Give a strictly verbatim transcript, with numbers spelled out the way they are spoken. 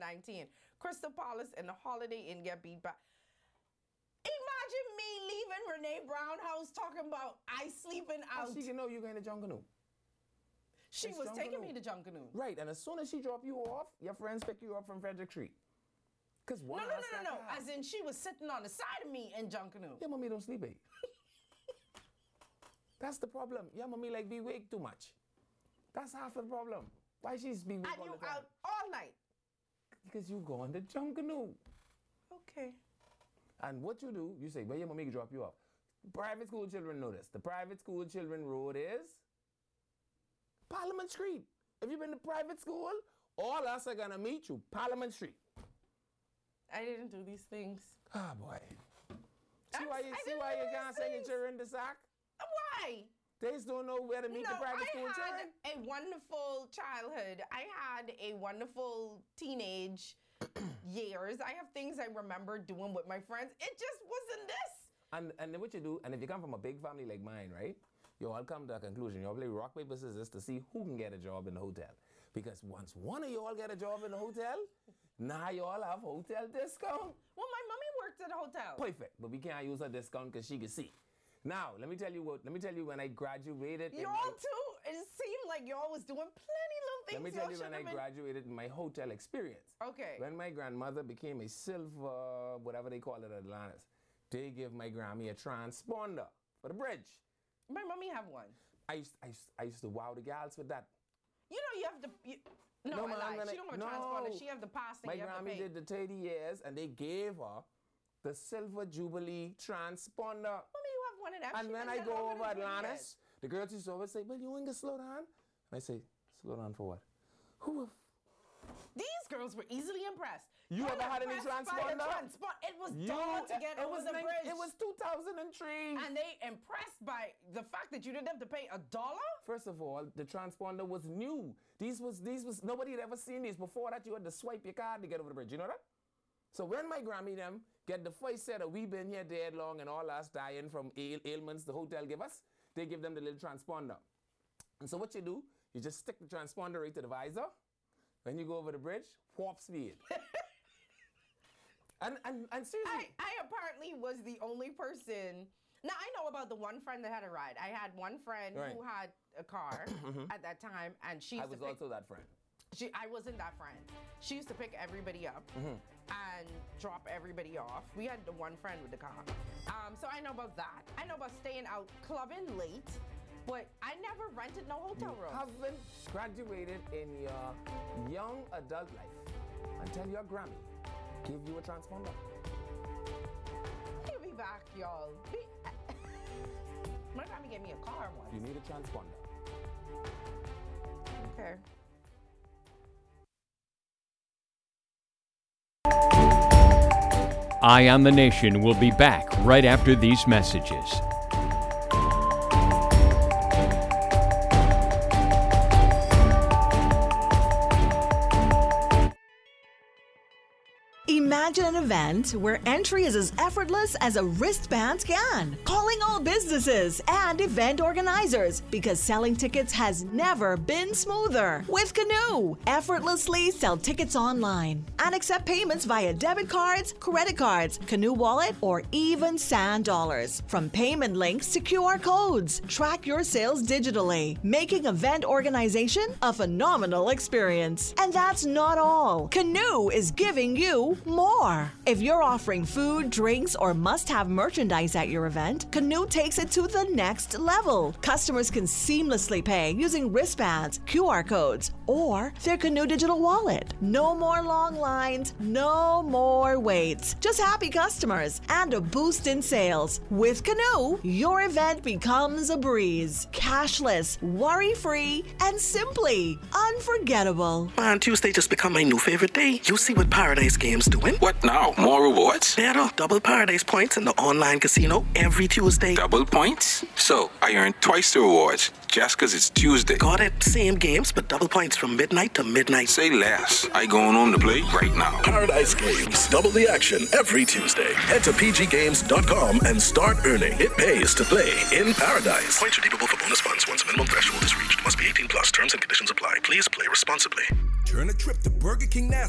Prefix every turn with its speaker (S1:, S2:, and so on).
S1: nineteen. Crystal Palace and the Holiday Inn get beat back. Imagine me leaving Renee Brown house talking about I sleeping out.
S2: How she can know you're going to Junkanoo?
S1: She
S2: It's
S1: was
S2: Junkanoo.
S1: taking me to Junkanoo.
S2: Right, and as soon as she drop you off, your friends pick you up from Frederick Street. Cause
S1: No,
S2: one
S1: no, no,
S2: has
S1: no,
S2: that
S1: no.
S2: car.
S1: As in, she was sitting on the side of me in Junkanoo.
S2: Your mommy don't sleep, eh? That's the problem. Your mommy like be awake too much. That's half the problem. Why she's be awake
S1: And
S2: all
S1: you
S2: the time?
S1: out all night.
S2: Because you go on the Junkanoo.
S1: Okay.
S2: And what you do, you say, where your mommy can drop you off. Private school children know this. The private school children road is Parliament Street. If you've been to private school, all us are gonna meet you, Parliament Street.
S1: I didn't do these things.
S2: Ah, boy. See
S1: I'm-
S2: why you,
S1: I
S2: see
S1: didn't
S2: why
S1: do
S2: you
S1: these
S2: can't send your
S1: things.
S2: children to sack?
S1: Why?
S2: They just don't know where to meet
S1: No,
S2: the private
S1: I
S2: school
S1: had
S2: children.
S1: a wonderful childhood. I had a wonderful teenage years. I have things I remember doing with my friends. It just wasn't this.
S2: And and then what you do, and if you come from a big family like mine, right? You all come to a conclusion. You all play rock, paper, scissors to see who can get a job in the hotel. Because once one of you all get a job in the hotel, now you all have hotel discount.
S1: Well, my mommy worked at a hotel.
S2: Perfect, but we can't use her discount because she can see. Now, let me tell you what. Let me tell you when I graduated. in
S1: Y'all
S2: my-
S1: too. It seemed like y'all was doing plenty little things.
S2: Let me
S1: y'all
S2: tell you when
S1: should've
S2: I
S1: been-
S2: graduated in my hotel experience.
S1: Okay.
S2: When my grandmother became a silver, whatever they call it at Atlantis, they give my Grammy a transponder for the bridge.
S1: My mommy have one.
S2: I used, I used, I used to wow the gals with that.
S1: You know you have to. You, no,
S2: No,
S1: I
S2: man, I'm
S1: lied.
S2: gonna-
S1: She don't have a
S2: no.
S1: transponder. She have the pass thing
S2: My
S1: you have to
S2: Grammy
S1: pay.
S2: did the thirty years, and they gave her the Silver Jubilee transponder.
S1: Mommy, you have one of them.
S2: And
S1: She
S2: when
S1: been
S2: I
S1: there
S2: go
S1: longer
S2: over
S1: than twenty
S2: Atlantis,
S1: years.
S2: the girls used to always say, well, you ain't gonna slow down. And I say, slow down for what? Who have
S1: These girls were easily impressed.
S2: You
S1: They
S2: ever had any
S1: impressed by the
S2: transponder?
S1: transpon- It was
S2: you?
S1: dull to get
S2: it
S1: over
S2: was
S1: the
S2: nine-
S1: bridge.
S2: It was two thousand three.
S1: And they impressed by the fact that you didn't have to pay a dollar?
S2: First of all, the transponder was new. These was these was nobody had ever seen these. Before that, you had to swipe your card to get over the bridge. You know that? So when my Grammy them get the first set of we been here dead long and all us dying from ail- ailments the hotel give us, they give them the little transponder. And so what you do, you just stick the transponder right to the visor. When you go over the bridge, warp speed. and, and and seriously,
S1: I, I apparently was the only person. Now, I know about the one friend that had a ride. I had one friend
S2: Right.
S1: who had a car at that time, and she used
S2: I was
S1: to pick,
S2: also that friend.
S1: she, I wasn't that friend. She used to pick everybody up and drop everybody off. We had the one friend with the car. Um, so I know about that. I know about staying out clubbing late, but I never rented no hotel room.
S2: Haven't graduated in your young adult life until your Grammy give you a transponder.
S1: He'll be back, y'all. Be- My grandma gave me a car once.
S2: You need a transponder.
S1: Okay.
S3: Eye on the Nation will be back right after these messages.
S4: Imagine an event where entry is as effortless as a wristband scan. Calling all businesses and event organizers because selling tickets has never been smoother. With Canoe, effortlessly sell tickets online and accept payments via debit cards, credit cards, Canoe Wallet, or even Sand Dollars. From payment links to Q R codes, track your sales digitally, making event organization a phenomenal experience. And that's not all. Canoe is giving you more. If you're offering food, drinks, or must-have merchandise at your event, Canoe takes it to the next level. Customers can seamlessly pay using wristbands, Q R codes, or their Canoe digital wallet. No more long lines, no more waits. Just happy customers and a boost in sales. With Canoe, your event becomes a breeze. Cashless, worry-free, and simply unforgettable.
S5: Man, Tuesday just become my new favorite day. You see what Paradise Games doing?
S6: What now? More rewards?
S5: Better. Double Paradise points in the online casino every Tuesday.
S6: Double points? So, I earned twice the rewards just because it's Tuesday.
S5: Got it. Same games, but double points from midnight to midnight.
S6: Say less. I going home to play right now.
S7: Paradise Games. Double the action every Tuesday. Head to p g games dot com and start earning. It pays to play in Paradise. Points redeemable for bonus funds once minimum threshold is reached. Must be eighteen plus. Terms and conditions apply. Please play responsibly.
S8: Turn a trip to Burger King now.